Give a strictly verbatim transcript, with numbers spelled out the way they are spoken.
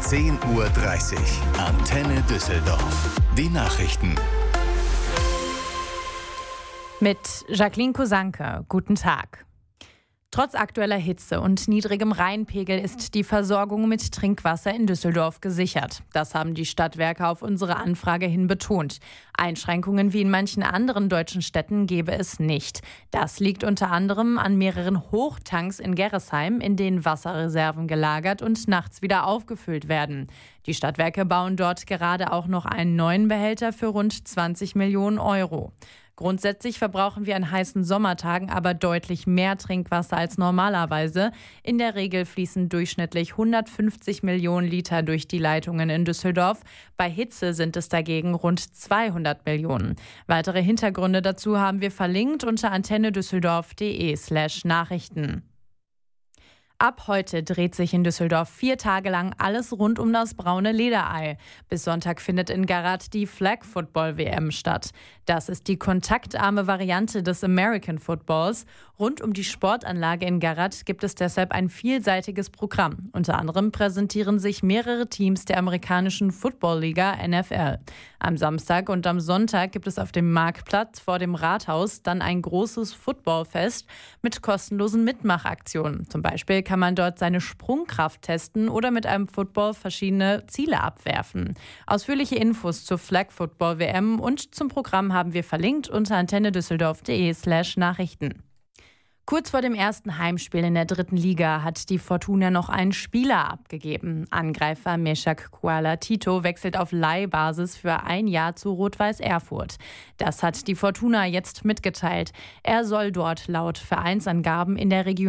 zehn Uhr dreißig. Antenne Düsseldorf. Die Nachrichten. Mit Jacqueline Kosanke. Guten Tag. Trotz aktueller Hitze und niedrigem Rheinpegel ist die Versorgung mit Trinkwasser in Düsseldorf gesichert. Das haben die Stadtwerke auf unsere Anfrage hin betont. Einschränkungen wie in manchen anderen deutschen Städten gäbe es nicht. Das liegt unter anderem an mehreren Hochtanks in Gerresheim, in denen Wasserreserven gelagert und nachts wieder aufgefüllt werden. Die Stadtwerke bauen dort gerade auch noch einen neuen Behälter für rund zwanzig Millionen Euro. Grundsätzlich verbrauchen wir an heißen Sommertagen aber deutlich mehr Trinkwasser als normalerweise. In der Regel fließen durchschnittlich hundertfünfzig Millionen Liter durch die Leitungen in Düsseldorf. Bei Hitze sind es dagegen rund zweihundert Millionen. Weitere Hintergründe dazu haben wir verlinkt unter antennedüsseldorf.de slash Nachrichten. Ab heute dreht sich in Düsseldorf vier Tage lang alles rund um das braune Lederei. Bis Sonntag findet in Garat die Flag Football W M statt. Das ist die kontaktarme Variante des American Footballs. Rund um die Sportanlage in Garat gibt es deshalb ein vielseitiges Programm. Unter anderem präsentieren sich mehrere Teams der amerikanischen Football-Liga N F L. Am Samstag und am Sonntag gibt es auf dem Marktplatz vor dem Rathaus dann ein großes Footballfest mit kostenlosen Mitmachaktionen. Zum Beispiel kann man dort seine Sprungkraft testen oder mit einem Football verschiedene Ziele abwerfen. Ausführliche Infos zur Flag Football W M und zum Programm haben wir verlinkt unter antennedüsseldorf.de slash Nachrichten. Kurz vor dem ersten Heimspiel in der dritten Liga hat die Fortuna noch einen Spieler abgegeben. Angreifer Meshak Kuala Tito wechselt auf Leihbasis für ein Jahr zu Rot-Weiß Erfurt. Das hat die Fortuna jetzt mitgeteilt. Er soll dort laut Vereinsangaben in der Region